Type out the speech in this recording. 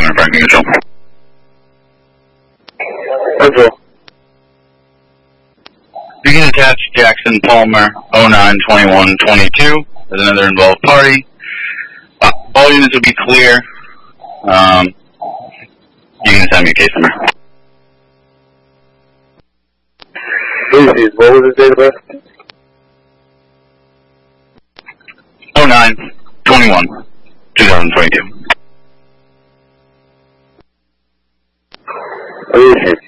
7 Franklin Control. Control. You can attach Jackson Palmer 092122 as another involved party. All units will be clear. You can send me a case number. Please, what was his date of birth? 0921 2022.